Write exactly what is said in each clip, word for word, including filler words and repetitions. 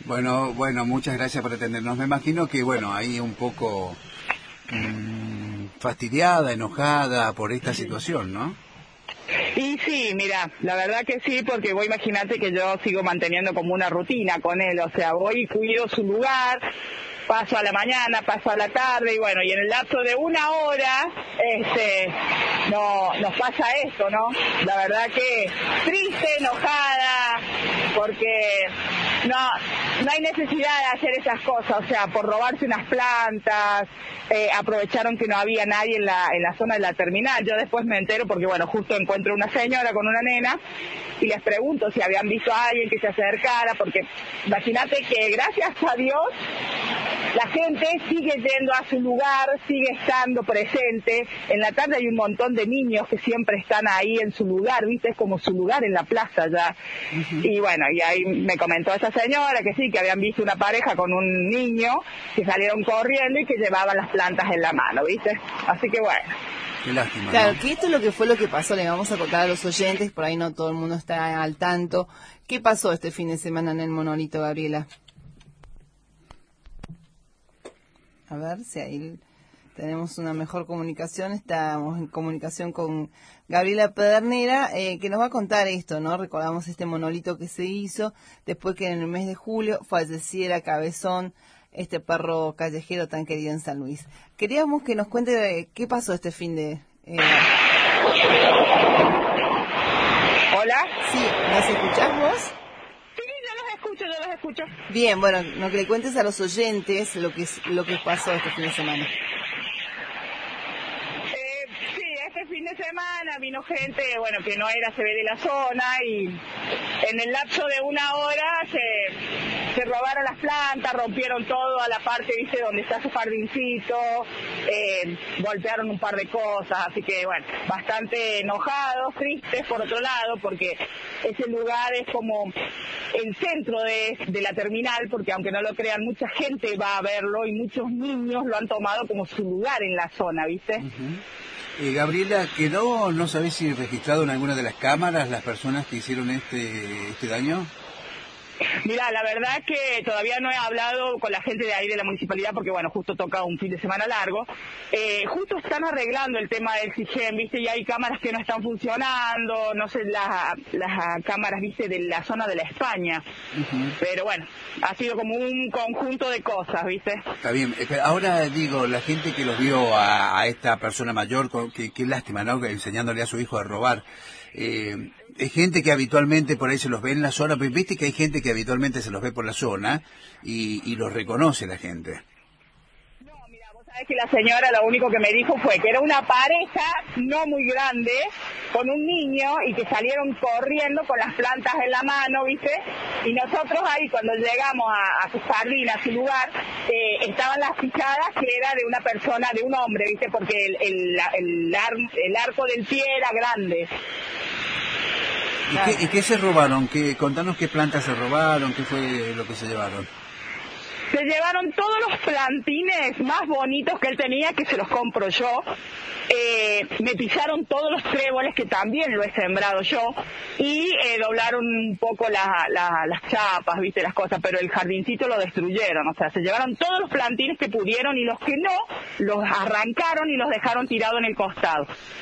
Bueno, bueno, muchas gracias por atendernos. Me imagino que, bueno, ahí un poco mmm, fastidiada, enojada por esta situación, ¿no? Y sí, mira, la verdad que sí, porque vos imaginate que yo sigo manteniendo como una rutina con él, o sea, voy y cuido su lugar, paso a la mañana, paso a la tarde, y bueno, y en el lapso de una hora, este, no, nos pasa esto, ¿no? La verdad que triste, enojada, porque no, no hay necesidad de hacer esas cosas, o sea, por robarse unas plantas, eh, aprovecharon que no había nadie en la, en la zona de la terminal. Yo después me entero porque, bueno, justo encuentro una señora con una nena y les pregunto si habían visto a alguien que se acercara, porque imagínate que gracias a Dios la gente sigue yendo a su lugar, sigue estando presente. En la tarde hay un montón de niños que siempre están ahí en su lugar, ¿viste? Es como su lugar en la plaza ya. Uh-huh. Y bueno, y ahí me comentó esa señora que sí, que habían visto una pareja con un niño, que salieron corriendo y que llevaban las plantas en la mano, ¿viste? Así que bueno. Qué lástima. Claro, ¿no? que esto es lo que fue lo que pasó, le vamos a contar a los oyentes, por ahí no todo el mundo está al tanto. ¿Qué pasó este fin de semana en el monolito, Gabriela? A ver si ahí tenemos una mejor comunicación. Estamos en comunicación con Gabriela Pedernera, eh, que nos va a contar esto, ¿no? Recordamos este monolito que se hizo después que en el mes de julio falleciera Cabezón, este perro callejero tan querido en San Luis. Queríamos que nos cuente de qué pasó este fin de... Eh... ¿Hola? Sí, ¿nos escuchás vos? Yo los escucho. Bien, bueno, no que le cuentes a los oyentes lo que es, lo que pasó este fin de semana. Eh, sí, este fin de semana vino gente, bueno, que no era C B de la zona y en el lapso de una hora se, se robaron las plantas, rompieron todo a la parte, viste, donde está su jardincito, eh, golpearon un par de cosas, así que bueno, bastante enojados, tristes por otro lado, porque ese lugar es como el centro de, de la terminal, porque aunque no lo crean, mucha gente va a verlo y muchos niños lo han tomado como su lugar en la zona, ¿viste? Uh-huh. eh, Gabriela, ¿quedó, no sabés si registrado en alguna de las cámaras las personas que hicieron este, este daño? Mira, la verdad que todavía no he hablado con la gente de ahí de la municipalidad porque, bueno, justo toca un fin de semana largo. Eh, justo están arreglando el tema del SIGEN, ¿viste? Y hay cámaras que no están funcionando, no sé, las, las cámaras, ¿viste? De la zona de la España. Uh-huh. Pero bueno, ha sido como un conjunto de cosas, ¿viste? Está bien. Ahora digo, la gente que los vio a, a esta persona mayor, qué que lástima, ¿no? Enseñándole a su hijo a robar. Eh, es gente que habitualmente por ahí se los ve en la zona, pero viste que hay gente que habitualmente se los ve por la zona y, y los reconoce la gente. No, mira, vos sabés que la señora lo único que me dijo fue que era una pareja no muy grande con un niño y que salieron corriendo con las plantas en la mano, ¿viste? Y nosotros ahí cuando llegamos a, a su jardín, a su lugar, eh, estaban las fichadas que era de una persona, de un hombre, ¿viste? Porque el, el, el, ar, el arco del pie era grande. ¿Y qué, ¿Y qué se robaron? ¿Qué, contanos qué plantas se robaron, qué fue lo que se llevaron. Se llevaron todos los plantines más bonitos que él tenía, que se los compro yo. Eh, me pisaron todos los tréboles, que también lo he sembrado yo. Y eh, doblaron un poco la, la, las chapas, viste, las cosas, pero el jardincito lo destruyeron. O sea, se llevaron todos los plantines que pudieron y los que no, los arrancaron y los dejaron tirados en el costado.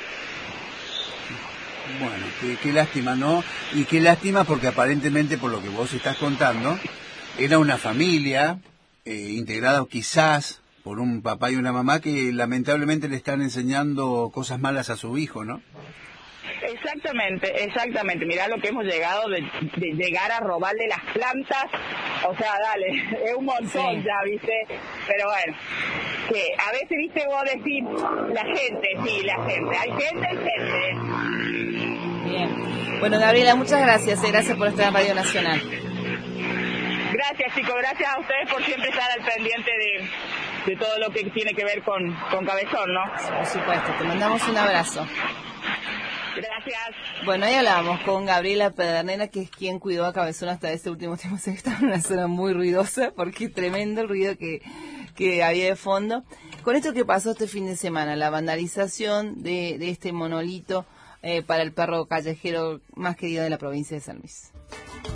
Bueno, qué, qué lástima, ¿no? Y qué lástima porque aparentemente, por lo que vos estás contando, era una familia eh, integrada quizás por un papá y una mamá que lamentablemente le están enseñando cosas malas a su hijo, ¿no? Exactamente, exactamente. Mirá lo que hemos llegado de, de llegar a robarle las plantas. O sea, dale, es un montón, sí. Ya, ¿viste? Pero bueno, que a veces, ¿viste? Vos decís, la gente, sí, la gente. Hay gente, hay gente. Bien. Bueno, Gabriela, muchas gracias. Eh, gracias por estar en Radio Nacional. Gracias, chicos. Gracias a ustedes por siempre estar al pendiente de, de todo lo que tiene que ver con, con Cabezón, ¿no? Por supuesto. Te mandamos un abrazo. Gracias. Bueno, ahí hablábamos con Gabriela Pedernera, que es quien cuidó a Cabezón hasta este último tiempo. Se estaba en una zona muy ruidosa, porque tremendo el ruido que, que había de fondo. Con esto que pasó este fin de semana, la vandalización de, de este monolito eh, para el perro callejero más querido de la provincia de San Luis.